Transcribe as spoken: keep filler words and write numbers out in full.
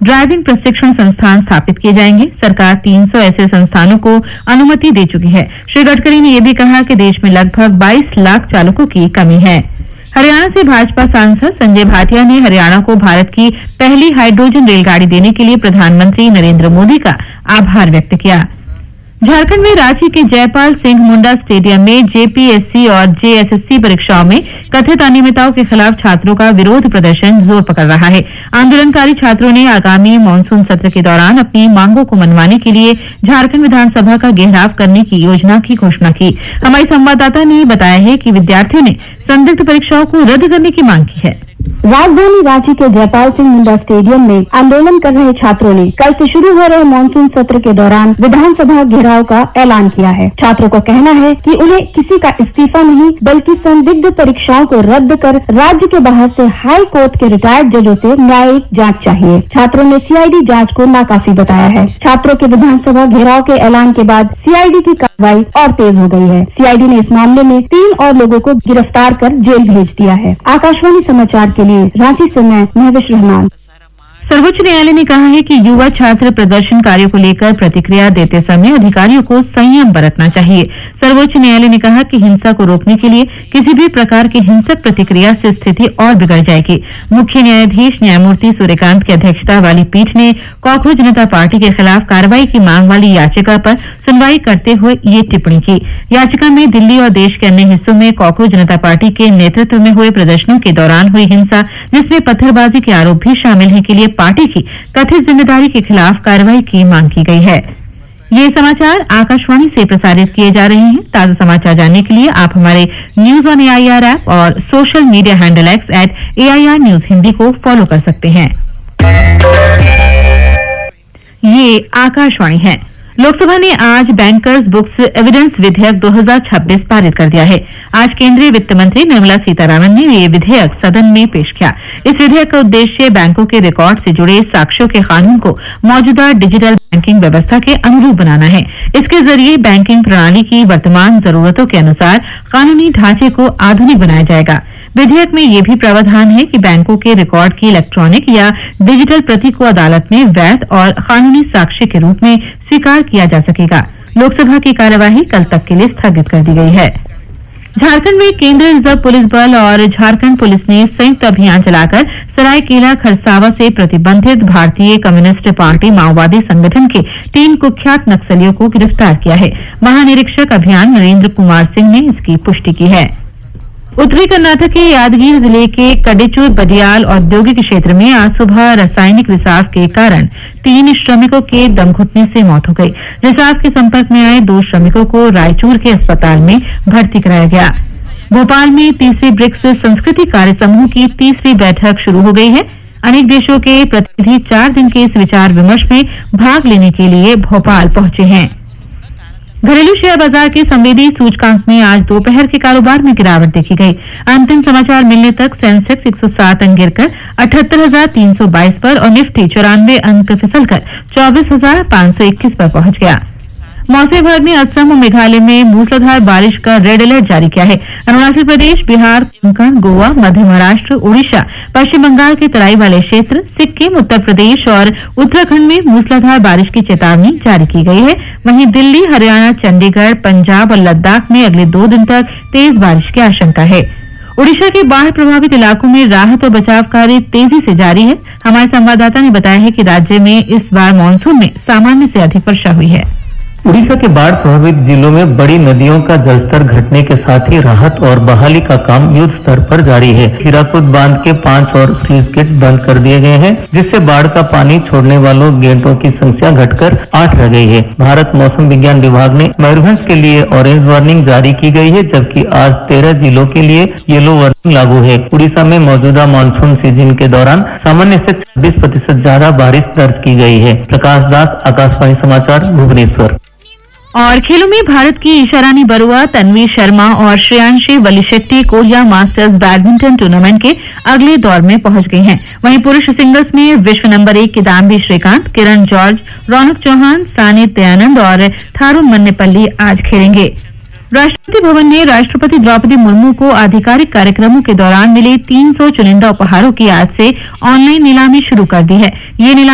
Driving प्रशिक्षण संस्थान स्थापित किए जाएंगे। सरकार तीन सौ ऐसे संस्थानों को अनुमति दे चुकी है। श्री गडकरी ने यह भी कहा कि देश में लगभग बाईस लाख चालकों की कमी है। हरियाणा से भाजपा सांसद संजय भाटिया ने हरियाणा को भारत की पहली हाइड्रोजन रेलगाड़ी देने के लिए प्रधानमंत्री नरेंद्र मोदी का आभार व्यक्त किया। झारखंड में रांची के जयपाल सिंह मुंडा स्टेडियम में जेपीएससी और जेएसएससी परीक्षाओं में कथित अनियमितताओं के खिलाफ छात्रों का विरोध प्रदर्शन जोर पकड़ रहा है। आंदोलनकारी छात्रों ने आगामी मानसून सत्र के दौरान अपनी मांगों को मनवाने के लिए झारखंड विधानसभा का घेराव करने की योजना की घोषणा की। हमारी संवाददाता ने बताया है कि विद्यार्थियों ने संदिग्ध परीक्षाओं को रद्द करने की मांग की है। राजधानी रांची के जयपाल सिंह मुंडा स्टेडियम में आंदोलन कर रहे छात्रों ने कल से शुरू हो रहे मानसून सत्र के दौरान विधानसभा घेराव का ऐलान किया है। छात्रों का कहना है कि उन्हें किसी का इस्तीफा नहीं बल्कि संदिग्ध परीक्षाओं को रद्द कर राज्य के बाहर से हाई कोर्ट के रिटायर्ड जजों से न्यायिक जांच चाहिए। छात्रों ने सीआईडी जांच को नाकाफी बताया है। छात्रों के विधानसभा घेराव के ऐलान के बाद सीआईडी की कार्रवाई और तेज हो गई है। सीआईडी ने इस मामले में तीन और लोगों को गिरफ्तार कर जेल भेज दिया है। आकाशवाणी समाचार के लिए रांची से मैं महविश रहमान। सर्वोच्च न्यायालय ने कहा है कि युवा छात्र प्रदर्शनकारियों को लेकर प्रतिक्रिया देते समय अधिकारियों को संयम बरतना चाहिए। सर्वोच्च न्यायालय ने कहा कि हिंसा को रोकने के लिए किसी भी प्रकार की हिंसक प्रतिक्रिया से स्थिति और बिगड़ जाएगी। मुख्य न्यायाधीश न्यायमूर्ति सूर्यकांत की अध्यक्षता वाली पीठ ने कॉकरोच जनता पार्टी के खिलाफ कार्रवाई की मांग वाली याचिका पर सुनवाई करते हुए ये टिप्पणी की। याचिका में दिल्ली और देश के अन्य हिस्सों में कॉकरोच जनता पार्टी के नेतृत्व में हुए प्रदर्शनों के दौरान हुई हिंसा, जिसमें पत्थरबाजी के आरोप भी शामिल हैं, के लिए पार्टी की कथित जिम्मेदारी के खिलाफ कार्रवाई की मांग की गई है। ये समाचार आकाशवाणी से प्रसारित किए जा रहे हैं। ताजा समाचार जानने के लिए आप हमारे न्यूज ऑन एआईआर ऐप और social media handle x eight AIR news Hindi को फॉलो कर सकते हैं। ये आकाशवाणी है। लोकसभा ने आज बैंकर्स बुक्स एविडेंस विधेयक दो हज़ार छब्बीस पारित कर दिया है। आज केंद्रीय वित्त मंत्री निर्मला सीतारामन ने ये विधेयक सदन में पेश किया। इस विधेयक का उद्देश्य बैंकों के रिकॉर्ड से जुड़े साक्ष्यों के कानून को मौजूदा डिजिटल बैंकिंग व्यवस्था के अनुरूप बनाना है। इसके जरिए बैंकिंग प्रणाली की वर्तमान जरूरतों के अनुसार कानूनी ढांचे को आधुनिक बनाया जाएगा। विधेयक में यह भी प्रावधान है कि बैंकों के रिकॉर्ड की इलेक्ट्रॉनिक या डिजिटल प्रति को अदालत में वैध और कानूनी साक्ष्य के रूप में स्वीकार किया जा सकेगा। लोकसभा की कार्यवाही कल तक के लिए स्थगित कर दी गई है। झारखंड में केंद्रीय रिजर्व पुलिस बल और झारखंड पुलिस ने संयुक्त अभियान चलाकर सरायकेला खरसावा से प्रतिबंधित भारतीय कम्युनिस्ट पार्टी माओवादी संगठन के तीन कुख्यात नक्सलियों को गिरफ्तार किया है। महानिरीक्षक अभियान नरेंद्र कुमार सिंह ने इसकी पुष्टि की है। उत्तरी कर्नाटक के यादगीर जिले के कडेचूर बदियाल औद्योगिक क्षेत्र में आज सुबह रासायनिक रिसाव के कारण तीन श्रमिकों के दम घुटने से मौत हो गई। रिसाव के संपर्क में आए दो श्रमिकों को रायचूर के अस्पताल में भर्ती कराया गया। भोपाल में तीसरी ब्रिक्स संस्कृति कार्य समूह की तीसरी बैठक शुरू हो गई है। अनेक देशों के प्रतिनिधि चार दिन के इस विचार विमर्श में भाग लेने के लिए भोपाल पहुंचे हैं। घरेलू शेयर बाजार के संवेदी सूचकांक में आज दोपहर के कारोबार में गिरावट देखी गई। अंतिम समाचार मिलने तक सेंसेक्स एक सौ सात अंक गिरकर अठहत्तर हजार तीन सौ बाईस पर और निफ्टी चौरानवे अंक फिसलकर चौबीस हजार पांच सौ इक्कीस पर पहुंच गया। मौसम विभाग ने असम और मेघालय में मूसलाधार बारिश का रेड अलर्ट जारी किया है। अरुणाचल प्रदेश, बिहार, कोंकण, गोवा, मध्य महाराष्ट्र, ओडिशा, पश्चिम बंगाल के तराई वाले क्षेत्र, सिक्किम, उत्तर प्रदेश और उत्तराखंड में मूसलाधार बारिश की चेतावनी जारी की गई है। वहीं दिल्ली, हरियाणा, चंडीगढ़, पंजाब और लद्दाख में अगले दो दिन तक तेज बारिश की आशंका है। ओडिशा के बाढ़ प्रभावित इलाकों में राहत और बचाव कार्य तेजी से जारी है। हमारे संवाददाता ने बताया है कि राज्य में इस बार मानसून में सामान्य से अधिक वर्षा हुई है। उड़ीसा के बाढ़ प्रभावित जिलों में बड़ी नदियों का जलस्तर घटने के साथ ही राहत और बहाली का काम युद्ध स्तर पर जारी है। हीराकुद बांध के पांच और स्लूइस गेट बंद कर दिए गए हैं, जिससे बाढ़ का पानी छोड़ने वालों गेटों की संख्या घटकर आठ रह गई है। भारत मौसम विज्ञान विभाग ने मयूरभंज के लिए ऑरेंज वार्निंग जारी की गई है, जबकि आज तेरह जिलों के लिए येलो वार्निंग लागू है। उड़ीसा में मौजूदा मानसून सीजन के दौरान सामान्य से छब्बीस प्रतिशत ज्यादा बारिश दर्ज की गई है। प्रकाश दास, आकाशवाणी समाचार, भुवनेश्वर। और खेलों में भारत की ईशारानी बरुआ, तन्वी शर्मा और Shreyanshi वलीशेट्टी Korea masters badminton tournament के अगले दौर में पहुंच गई हैं। वहीं पुरुष सिंगल्स में विश्व नंबर एक किदाम्बी श्रीकांत, किरण जॉर्ज, रौनक चौहान, सानित दयानंद और थारुन मन्नेपल्ली आज खेलेंगे। राष्ट्रपति भवन ने राष्ट्रपति द्रौपदी मुर्मू को आधिकारिक कार्यक्रमों के दौरान मिले तीन सौ चुनिंदा उपहारों की आज से ऑनलाइन नीलामी शुरू कर दी है। ये नीलामी